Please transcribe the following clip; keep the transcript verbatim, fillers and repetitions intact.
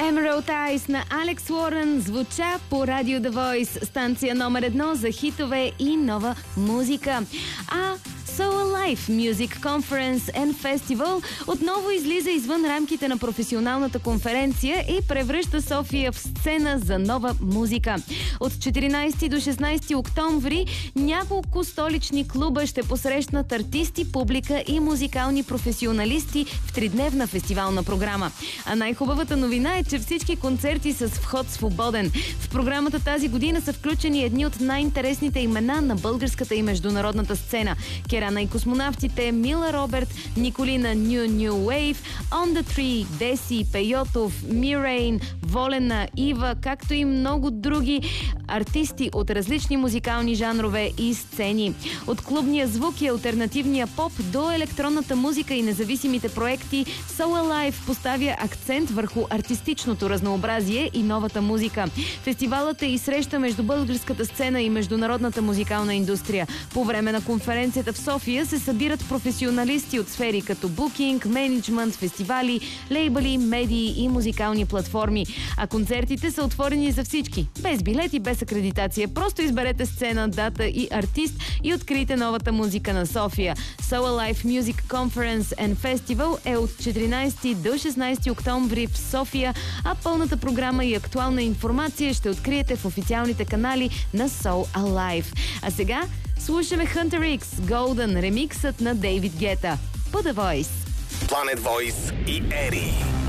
Emerald Eyes на Алекс Уорън звуча по Радио The Voice, станция номер едно за хитове и нова музика. А So Alive Music Conference and Festival отново излиза извън рамките на професионалната конференция и превръща София в сцена за нова музика. От четиринайсети до шестнайсети октомври няколко столични клуба ще посрещнат артисти, публика и музикални професионалисти в тридневна фестивална програма. А най-хубавата новина е, че всички концерти са с вход свободен. В програмата тази година са включени едни от най-интересните имена на българската и международната сцена. Керана и космонавтите, Мила Роберт, Николина New New Wave, On The Tree, Деси, Пейотов, Мирейн, Волена, Ива, както и много други артисти от различни музикални жанрове и сцени. От клубния звук и алтернативния поп до електронната музика и независимите проекти, So Alive поставя акцент върху артистичното разнообразие и новата музика. Фестивалът е и среща между българската сцена и международната музикална индустрия. По време на конференцията в София се събират професионалисти от сфери като букинг, мениджмънт, фестивали, лейбъли, медии и музикални платформи. А концертите са отворени за всички. Без билети, без акредитация. Просто изберете сцена, дата и артист и открийте новата музика на София. So Alive Music Conference and Festival е от четиринайсети до шестнайсети октомври в София, а пълната програма и актуална информация ще откриете в официалните канали на So Alive. А сега слушаме Hunter X Golden, ремиксът на Дейвид Гета по The Voice. Planet Voice и Ери.